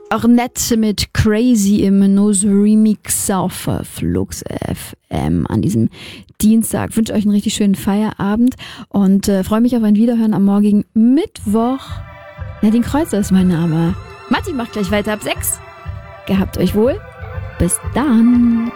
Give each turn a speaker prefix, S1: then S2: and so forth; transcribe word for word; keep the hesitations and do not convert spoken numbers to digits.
S1: Ornette mit Crazy im Nose Remix auf Flux F M an diesem Dienstag. Ich wünsche euch einen richtig schönen Feierabend und äh, freue mich auf ein Wiederhören am morgigen Mittwoch. Nadine Kreuzer ist mein Name. Matti macht gleich weiter ab sechs. Gehabt euch wohl. Bis dann.